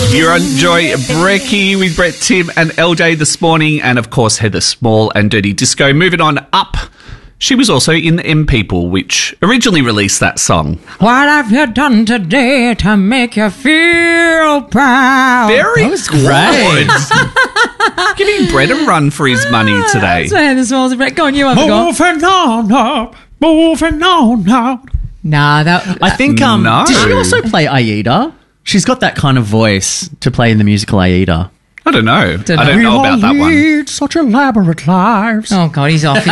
You're on Joy Brecky with Brett, Tim and LJ this morning, and of course Heather Small and Dirty Disco. Moving on up, she was also in the M People, which originally released that song. What have you done today to make you feel proud? Very That was great. Giving Brett a run for his money today. That's why Heather Small's a Brett. Go on, you have a go. Moving on up, moving on up. Nah, that... I think, No. did she also play Aida? She's got that kind of voice to play in the musical Aida. I don't know. I don't We know about that one. lead such elaborate lives. Oh, God, he's off.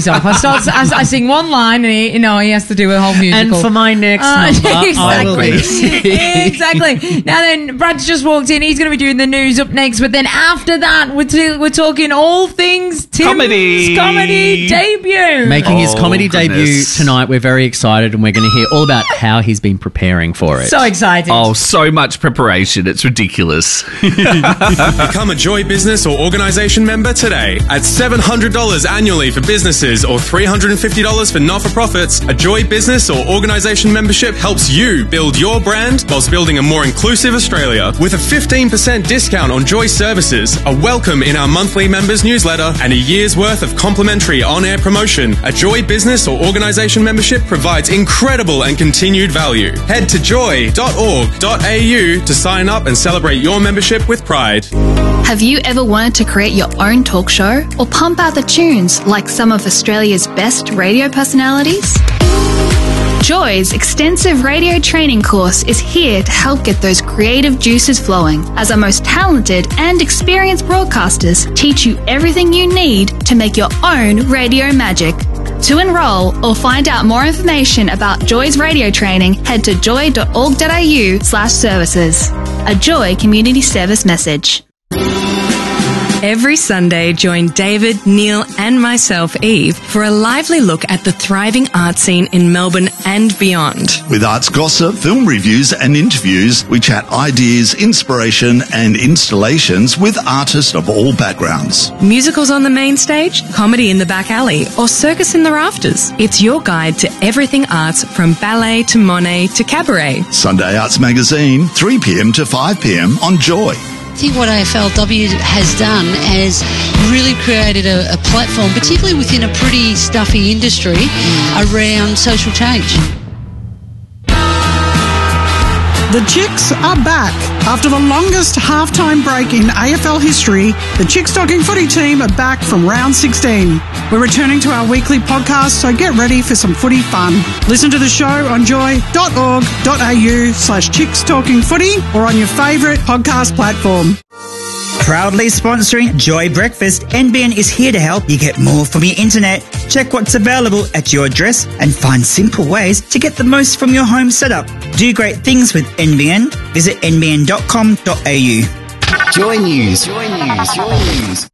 I sing one line and he has to do a whole musical. And for my next number, I will be singing. Exactly. Now then, Brad's just walked in. He's going to be doing the news up next. But then after that, we're talking all things Tim's comedy debut. Making his comedy debut goodness. tonight. We're very excited and we're going to hear all about how he's been preparing for it. So excited. Oh, so much preparation. It's ridiculous. Become a Joy business or organisation member today. At $700 annually for businesses or $350 for not-for-profits, a Joy business or organisation membership helps you build your brand whilst building a more inclusive Australia. With a 15% discount on Joy services, a welcome in our monthly members newsletter, and a year's worth of complimentary on-air promotion, a Joy business or organisation membership provides incredible and continued value. Head to joy.org.au to sign up and celebrate your membership with pride. Have you ever wanted to create your own talk show or pump out the tunes like some of Australia's best radio personalities? Joy's extensive radio training course is here to help get those creative juices flowing, as our most talented and experienced broadcasters teach you everything you need to make your own radio magic. To enrol or find out more information about Joy's radio training, head to joy.org.au/services. A Joy Community Service message. Every Sunday, join David, Neil and myself, Eve, for a lively look at the thriving art scene in Melbourne and beyond. With arts gossip, film reviews and interviews, we chat ideas, inspiration and installations with artists of all backgrounds. Musicals on the main stage, comedy in the back alley, or circus in the rafters. It's your guide to everything arts, from ballet to Monet to cabaret. Sunday Arts Magazine, 3 p.m. to 5 p.m. on Joy. I think what AFLW has done is really created a platform, particularly within a pretty stuffy industry, around social change. The Chicks are back. After the longest halftime break in AFL history, the Chicks Talking Footy team are back from round 16. We're returning to our weekly podcast, so get ready for some footy fun. Listen to the show on joy.org.au/Chicks Talking Footy or on your favourite podcast platform. Proudly sponsoring Joy Breakfast, NBN is here to help you get more from your internet. Check what's available at your address and find simple ways to get the most from your home setup. Do great things with NBN. Visit nbn.com.au. Joy News. Joy News. Joy News.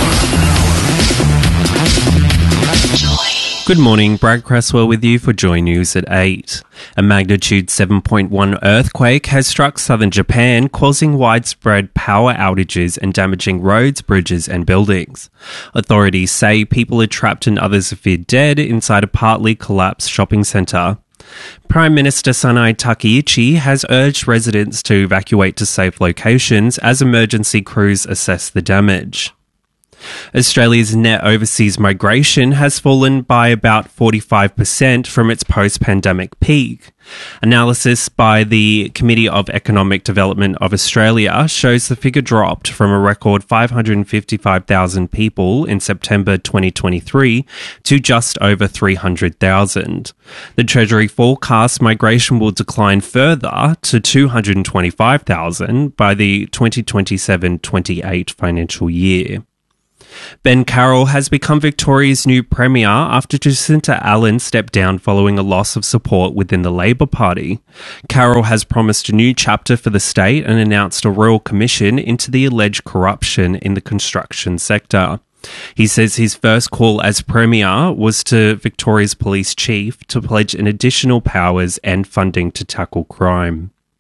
Good morning, Brad Cresswell with you for Joy News at 8. A magnitude 7.1 earthquake has struck southern Japan, causing widespread power outages and damaging roads, bridges and buildings. Authorities say people are trapped and others are feared dead inside a partly collapsed shopping centre. Prime Minister Sanai Takaichi has urged residents to evacuate to safe locations as emergency crews assess the damage. Australia's net overseas migration has fallen by about 45% from its post-pandemic peak. Analysis by the Committee of Economic Development of Australia shows the figure dropped from a record 555,000 people in September 2023 to just over 300,000. The Treasury forecasts migration will decline further to 225,000 by the 2027-28 financial year. Ben Carroll has become Victoria's new Premier after Jacinta Allen stepped down following a loss of support within the Labor Party. Carroll has promised a new chapter for the state and announced a royal commission into the alleged corruption in the construction sector. He says his first call as Premier was to Victoria's Police Chief to pledge an additional powers and funding to tackle crime.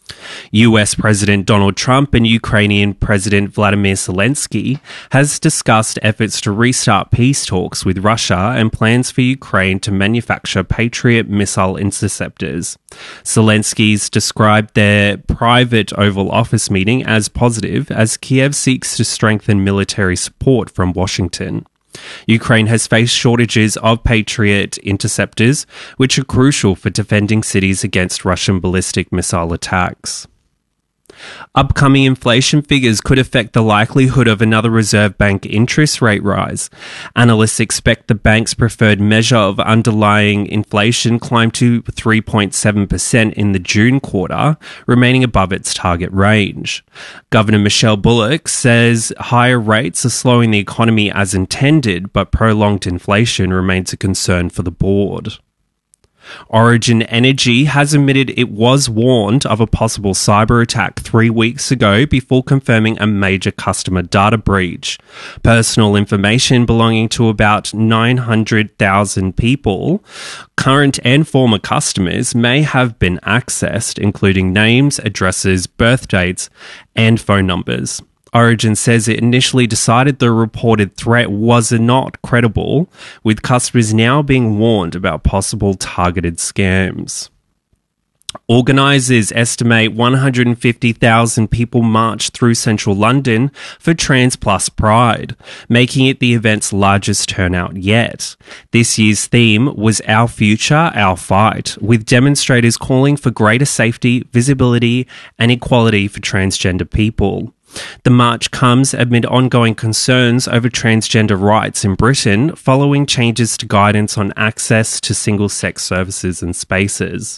US President Donald Trump and Ukrainian President Vladimir Zelensky has discussed efforts to restart peace talks with Russia and plans for Ukraine to manufacture Patriot missile interceptors. Zelensky's described their private Oval Office meeting as positive as Kiev seeks to strengthen military support from Washington. Ukraine has faced shortages of Patriot interceptors, which are crucial for defending cities against Russian ballistic missile attacks. Upcoming inflation figures could affect the likelihood of another Reserve Bank interest rate rise. Analysts expect the bank's preferred measure of underlying inflation climb to 3.7% in the June quarter, remaining above its target range. Governor Michelle Bullock says higher rates are slowing the economy as intended, but prolonged inflation remains a concern for the board. Origin Energy has admitted it was warned of a possible cyber attack 3 weeks ago before confirming a major customer data breach. Personal information belonging to about 900,000 people, current and former customers, may have been accessed, including names, addresses, birth dates, and phone numbers. Origin says it initially decided the reported threat was not credible, with customers now being warned about possible targeted scams. Organisers estimate 150,000 people marched through central London for Trans Plus Pride, making it the event's largest turnout yet. This year's theme was Our Future, Our Fight, with demonstrators calling for greater safety, visibility, and equality for transgender people. The march comes amid ongoing concerns over transgender rights in Britain following changes to guidance on access to single-sex services and spaces.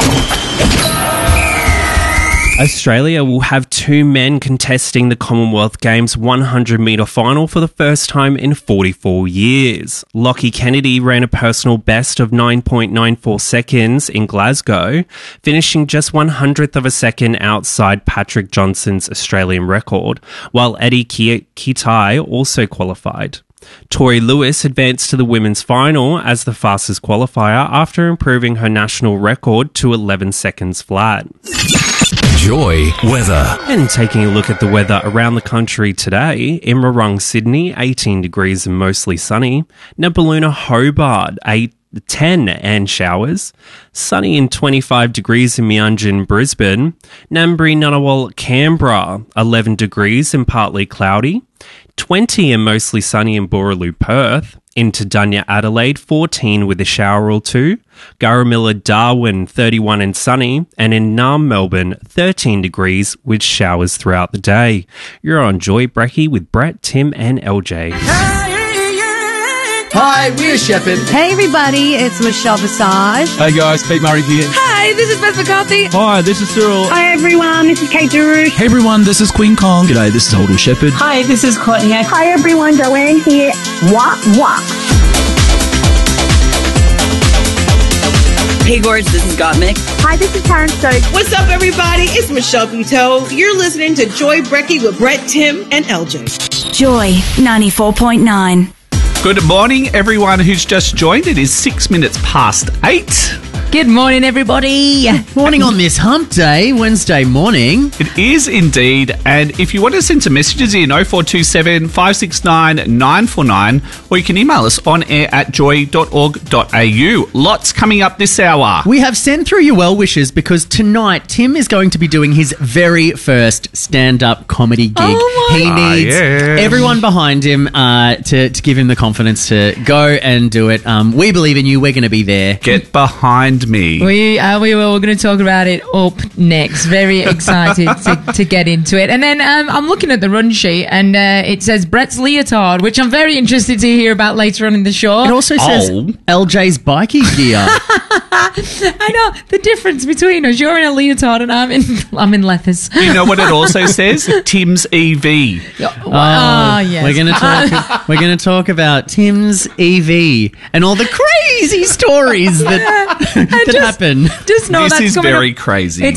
Australia will have 2 men contesting the Commonwealth Games 100-metre final for the first time in 44 years. Lockie Kennedy ran a personal best of 9.94 seconds in Glasgow, finishing just 100th of a second outside Patrick Johnson's Australian record, while Eddie Kitai also qualified. Tori Lewis advanced to the women's final as the fastest qualifier after improving her national record to 11 seconds flat. Joy weather. And taking a look at the weather around the country today, in Immerung, Sydney, 18 degrees and mostly sunny. Nabaloona, Hobart, 10 and showers. Sunny and 25 degrees in Meanjin, Brisbane. Ngambri, Ngunnawal, Canberra, 11 degrees and partly cloudy. 20 and mostly sunny in Boorloo, Perth. Into Dunya, Adelaide, 14 with a shower or two. Garramilla, Darwin, 31 and sunny. And in Naarm, Melbourne, 13 degrees with showers throughout the day. You're on Joy Brecky with Brett, Tim and LJ. Hi, we're Shepherd. Hey everybody, it's Michelle Visage. Hey guys, Pete Murray here. Hi, this is Beth McCarthy. Hi, this is Cyril. Hi everyone, this is Kate Durush. Hey everyone, this is Queen Kong. G'day, this is Holden Shepherd. Hi, this is Courtney. Hi everyone, Joanne here. Wah, wah. Hey Gorge, this is Gottmik. Hi, this is Karen Stokes. What's up everybody? It's Michelle Buteau. You're listening to Joy Brecky with Brett, Tim and LJ. Joy 94.9. Good morning, everyone who's just joined. It is 6 minutes past 8. Good morning, everybody. Morning on this hump day, Wednesday morning. It is indeed. And if you want to send some messages in, 0427 569 949, or you can email us on air at joy.org.au. Lots coming up this hour. We have sent through your well wishes because tonight Tim is going to be doing his very first stand-up comedy gig. He needs everyone behind him to give him the confidence to go and do it. We believe in you. We're going to be there. Get behind me. We're going to talk about it up next. Very excited to get into it. And then I'm looking at the run sheet and it says Brett's leotard, which I'm very interested to hear about later on in the show. It also says LJ's bikie gear. I know the difference between us. You're in a leotard and I'm in leathers. You know what it also says? Tim's EV. Yes. We're going to talk about Tim's EV and all the crazy stories that happen. Just know this that's is very crazy.